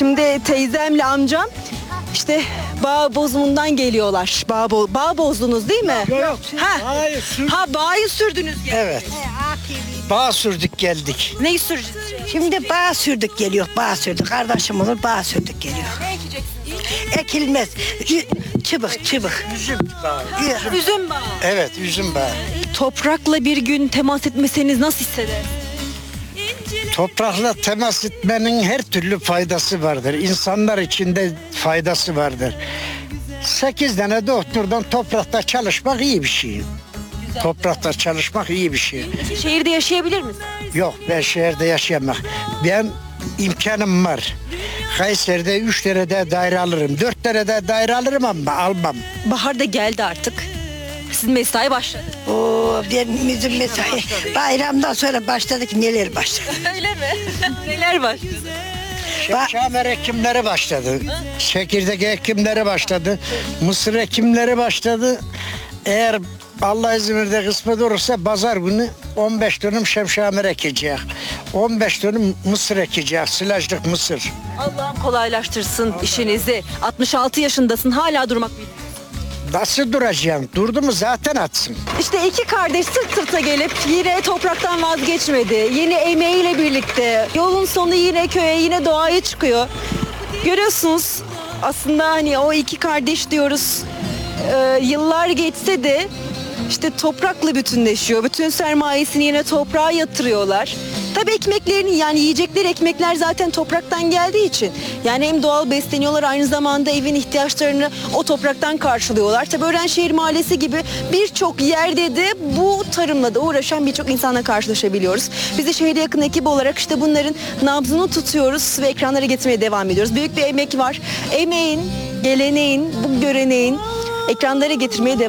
Şimdi teyzemle amcam işte bağ bozumundan geliyorlar. Bağ bozdunuz değil mi? Yok. Ha. Hayır, Ha, bağı sürdünüz yani. Evet. Bağ sürdük geldik. Neyi süreceğiz? Şimdi bağ sürdük geliyor, bağ sürdük. Kardeşim olur, bağ sürdük geliyor. Ne ekeceksiniz? Ekilmez. Çıbık. Üzüm bağı. Üzüm bağı. Evet, üzüm bağı. Toprakla bir gün temas etmeseniz nasıl hisseder? Toprakla temas etmenin her türlü faydası vardır. İnsanlar için de faydası vardır. 8 tane doktordan toprakta çalışmak iyi bir şey. Toprakta çalışmak iyi bir şey. Şehirde yaşayabilir misiniz? Yok, ben şehirde yaşayamak. Ben imkanım var. Kayseri'de 3 derede daire alırım. 4 derede daire alırım ama almam. Bahar da geldi artık. Sizin mesai başladı. Bizim mesai bayramdan sonra başladık, neler başladı. Öyle mi? Neler başladı? Şeker ekimleri başladı. Çekirdek ekimleri başladı. Mısır ekimleri başladı. Eğer Allah izin verir kısmet olursa pazar günü 15 dönüm şemşamer ekecek. 15 dönüm mısır ekecek. Silajlık mısır. Allah'ım kolaylaştırsın işinizi. 66 yaşındasın, hala durmak bilmiyor. Nasıl duracaksın? Durdu mu zaten atsın. İşte iki kardeş sırt sırta gelip yine topraktan vazgeçmedi. Yine emeğiyle birlikte. Yolun sonu yine köye, yine doğaya çıkıyor. Görüyorsunuz aslında hani o iki kardeş diyoruz. Yıllar geçse de işte toprakla bütünleşiyor. Bütün sermayesini yine toprağa yatırıyorlar. Tabii ekmeklerini, yani yiyecekleri ekmekler zaten topraktan geldiği için. Yani hem doğal besleniyorlar, aynı zamanda evin ihtiyaçlarını o topraktan karşılıyorlar. Tabii Öğrenşehir Mahallesi gibi birçok yerde de bu tarımla da uğraşan birçok insanla karşılaşabiliyoruz. Biz de şehre yakın ekip olarak işte bunların nabzını tutuyoruz ve ekranlara getirmeye devam ediyoruz. Büyük bir emek var. Emeğin, geleneğin, bu göreneğin ekranlara getirmeye devam